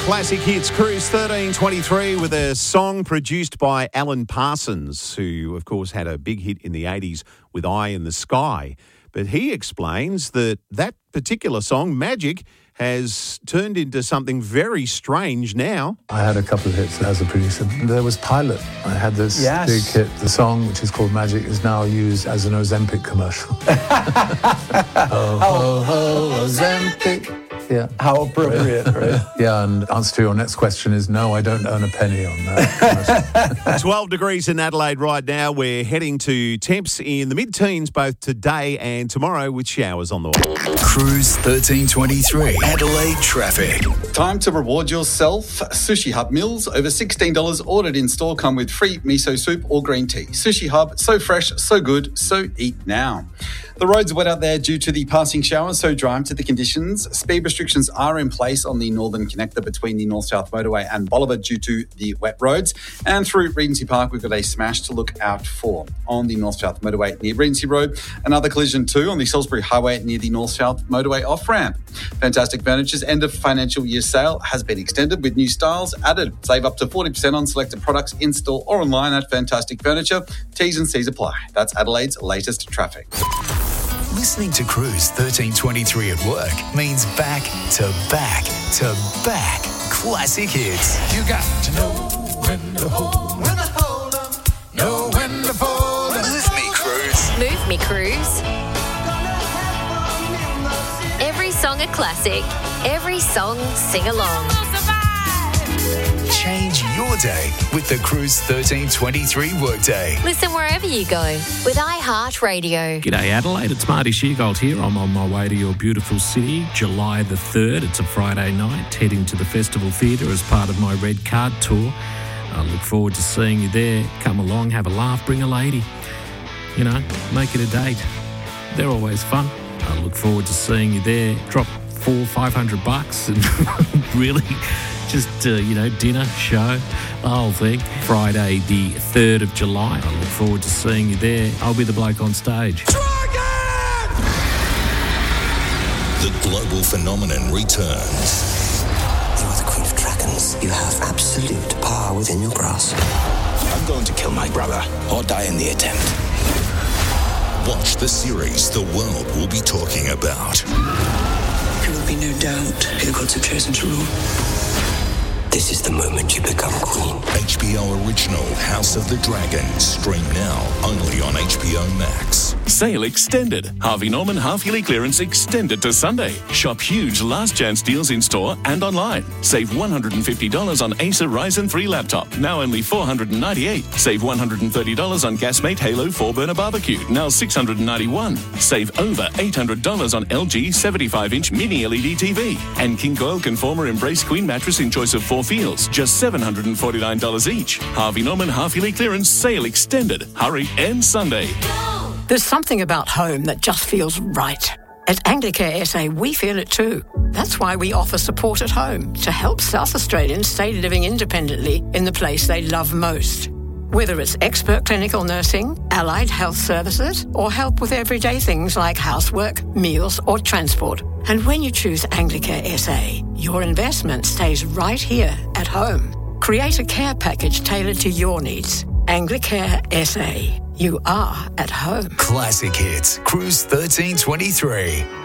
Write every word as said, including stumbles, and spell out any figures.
Classic Hits, Cruise thirteen twenty-three with a song produced by Alan Parsons, who, of course, had a big hit in the eighties with Eye in the Sky. But he explains that that particular song, Magic, has turned into something very strange now. I had a couple of hits as a producer. There was Pilot. I had this yes. big hit. The song, which is called Magic, is now used as an Ozempic commercial. oh, oh, oh, Ozempic. Yeah. How appropriate, right? Yeah, and answer to your next question is no, I don't earn a penny on that. twelve degrees in Adelaide right now. We're heading to temps in the mid-teens both today and tomorrow with showers on the way. Cruise thirteen twenty-three, Adelaide traffic. Time to reward yourself. Sushi Hub meals over sixteen dollars ordered in store come with free miso soup or green tea. Sushi Hub, so fresh, so good, so eat now. The roads are wet out there due to the passing showers, so drive to the conditions. Speed restrictions are in place on the northern connector between the North-South Motorway and Bolivar due to the wet roads. And through Regency Park, we've got a smash to look out for. On the North-South Motorway near Regency Road, another collision too on the Salisbury Highway near the North-South Motorway off-ramp. Fantastic Furniture's end of financial year sale has been extended with new styles added. Save up to forty percent on selected products in-store or online at Fantastic Furniture. T's and C's apply. That's Adelaide's latest traffic. Listening to Cruise thirteen twenty-three at work means back to back to back classic hits. You got to know when to hold, when to hold up, know when to fold. Move me, Cruise. Move me, Cruise. Every song a classic. Every song sing along. Change your day with the Cruise thirteen twenty-three workday. Listen wherever you go with iHeartRadio. G'day Adelaide, it's Marty Sheargold here. I'm on my way to your beautiful city, July the third. It's a Friday night, heading to the Festival Theatre as part of my Red Card tour. I look forward to seeing you there. Come along, have a laugh, bring a lady. You know, make it a date. They're always fun. I look forward to seeing you there. Drop four, five hundred bucks and really just, uh, you know, dinner, show, the whole thing. Friday the third of July. I look forward to seeing you there. I'll be the bloke on stage. Dragon! The global phenomenon returns. You are the Queen of Dragons. You have absolute power within your grasp. I'm going to kill my brother or die in the attempt. Watch the series the world will be talking about. There will be no doubt who the gods have chosen to rule. This is the moment you become queen. H B O original House of the Dragon. Stream now only on H B O Max. Sale extended. Harvey Norman half-yearly clearance extended to Sunday. Shop huge last chance deals in store and online. Save one hundred fifty dollars on Acer Ryzen three laptop. Now only four hundred ninety-eight dollars. Save one hundred thirty dollars on Gasmate Halo four burner barbecue. Now six hundred ninety-one dollars. Save over eight hundred dollars on L G seventy-five inch mini L E D T V. And King Coil Conformer Embrace Queen mattress in choice of four feels. Just seven hundred forty-nine dollars each. Harvey Norman half-yearly clearance sale extended. Hurry, end Sunday. There's something about home that just feels right. At Anglicare S A, we feel it too. That's why we offer support at home to help South Australians stay living independently in the place they love most. Whether it's expert clinical nursing, allied health services, or help with everyday things like housework, meals, or transport. And when you choose Anglicare S A, your investment stays right here at home. Create a care package tailored to your needs. Anglicare S A. You are at home. Classic hits. Cruise thirteen twenty-three.